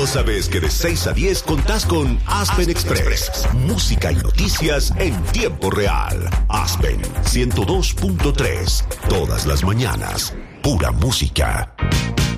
No sabes que de 6 a 10 contás con Aspen Express. Música y noticias en tiempo real. Aspen 102.3. Todas las mañanas. Pura música.